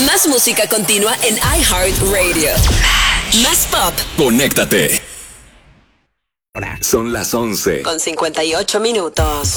Más música continua en iHeartRadio. Más pop. Conéctate. Son las 11. Con 58 minutos.